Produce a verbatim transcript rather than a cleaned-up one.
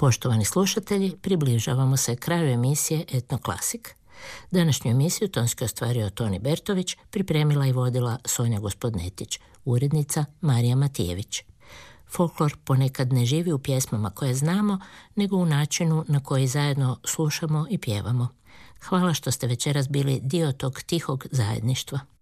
Poštovani slušatelji, približavamo se kraju emisije Etno Klasik. Današnju emisiju tonski ostvario Toni Bertović, pripremila i vodila Sonja Gospodnetić, urednica Marija Matijević. Folklor ponekad ne živi u pjesmama koje znamo, nego u načinu na koji zajedno slušamo i pjevamo. Hvala što ste večeras bili dio tog tihog zajedništva.